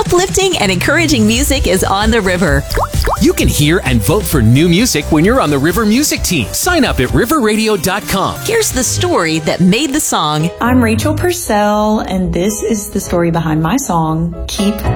Uplifting and encouraging music is on the river. You can hear and vote for new music when you're on the River Music team. Sign up at riverradio.com. Here's the story that made the song. I'm Rachel Purcell, and this is the story behind my song, Keep